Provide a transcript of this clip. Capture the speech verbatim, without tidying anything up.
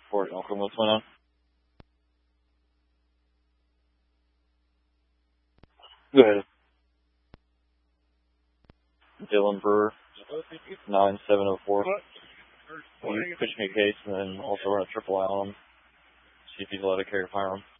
Fort Elkhorn, what's going on? Go ahead. Dylan Brewer, nine seven zero four. You pitch me a case and then also run a triple eye on him. See if he's allowed to carry a firearm.